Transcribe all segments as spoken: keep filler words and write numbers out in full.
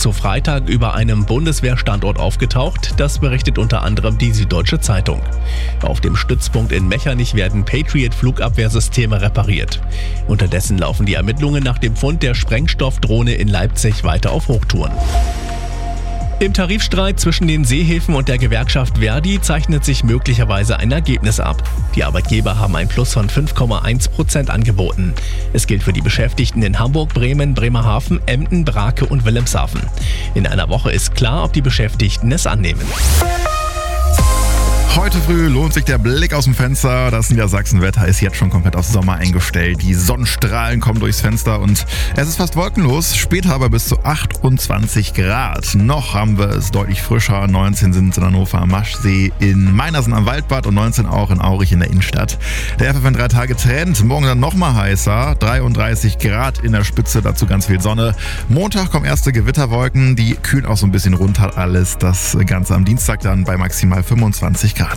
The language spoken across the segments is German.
zu Freitag über einem Bundeswehrstandort aufgetaucht. Das berichtet unter anderem die Süddeutsche Zeitung. Auf dem Stützpunkt in Mechernich werden Patriot-Flugabwehrsysteme repariert. Unterdessen laufen die Ermittlungen nach dem Fund der Sprengstoffdrohne in Leipzig weiter auf Hochtouren. Im Tarifstreit zwischen den Seehäfen und der Gewerkschaft Verdi zeichnet sich möglicherweise ein Ergebnis ab. Die Arbeitgeber haben ein Plus von fünf Komma eins Prozent angeboten. Es gilt für die Beschäftigten in Hamburg, Bremen, Bremerhaven, Emden, Brake und Wilhelmshaven. In einer Woche ist klar, ob die Beschäftigten es annehmen. Heute früh lohnt sich der Blick aus dem Fenster. Das Niedersachsen-Wetter ist jetzt schon komplett auf Sommer eingestellt. Die Sonnenstrahlen kommen durchs Fenster und es ist fast wolkenlos. Später aber bis zu achtundzwanzig Grad. Noch haben wir es deutlich frischer. neunzehn sind es in Hannover am Maschsee, in Meinersen am Waldbad und neunzehn auch in Aurich in der Innenstadt. Der F F N drei Tage Trend. Morgen dann nochmal heißer. dreiunddreißig Grad in der Spitze, dazu ganz viel Sonne. Montag kommen erste Gewitterwolken. Die kühlen auch so ein bisschen runter alles. Das Ganze am Dienstag dann bei maximal fünfundzwanzig Grad.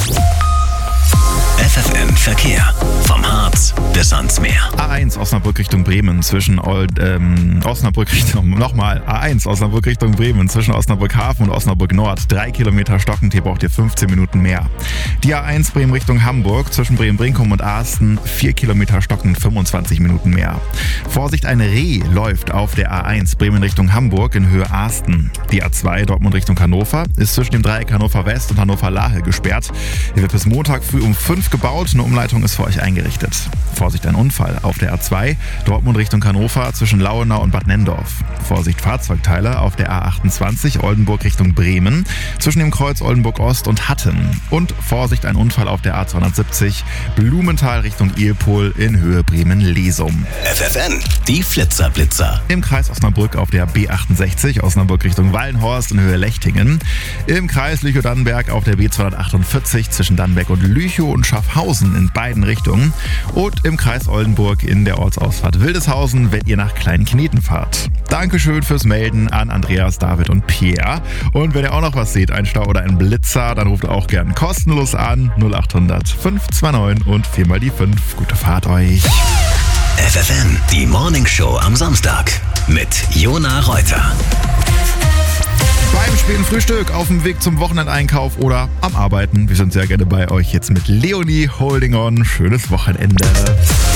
F F N Verkehr. Vom Harz bis ans Meer. A eins Osnabrück Richtung Bremen zwischen Old, ähm, Osnabrück Richtung, nochmal, A eins Osnabrück Richtung Bremen zwischen Osnabrück Hafen und Osnabrück Nord. Drei Kilometer stockend, hier braucht ihr fünfzehn Minuten mehr. Die A eins Bremen Richtung Hamburg zwischen Bremen-Brinkum und Asten. Vier Kilometer stockend, fünfundzwanzig Minuten mehr. Vorsicht, ein Reh läuft auf der A eins Bremen Richtung Hamburg in Höhe Asten. Die A zwei Dortmund Richtung Hannover ist zwischen dem Dreieck Hannover West und Hannover Lahe gesperrt. Hier wird bis Montag früh um fünf gebaut, eine Umleitung ist für euch eingerichtet. Vorsicht, ein Unfall auf der A zwei, Dortmund Richtung Hannover zwischen Lauenau und Bad Nendorf. Vorsicht, Fahrzeugteile auf der A achtundzwanzig, Oldenburg Richtung Bremen, zwischen dem Kreuz Oldenburg Ost und Hatten. Und Vorsicht, ein Unfall auf der A zweihundertsiebzig, Blumenthal Richtung Ilpol in Höhe Bremen-Lesum. F F N, die Flitzer-Blitzer. Im Kreis Osnabrück auf der B achtundsechzig, Osnabrück Richtung Wallenhorst in Höhe Lechtingen. Im Kreis Lüchow-Dannenberg auf der B zweihundertachtundvierzig zwischen Dannenberg und Lüchow und Schaffhausen in beiden Richtungen. Und im Kreis Oldenburg in der Ortsausfahrt Wildeshausen, wenn ihr nach Kleinkneten fahrt. Dankeschön fürs Melden an Andreas, David und Pierre. Und wenn ihr auch noch was seht, ein Stau oder ein Blitzer, dann ruft auch gern kostenlos an null achthundert fünf zwei neun und viermal die fünf. Gute Fahrt euch. F F N, die Morning Show am Samstag mit Jona Reuter. Beim späten Frühstück, auf dem Weg zum Wochenendeinkauf oder am Arbeiten. Wir sind sehr gerne bei euch jetzt mit Leonie Holding On. Schönes Wochenende.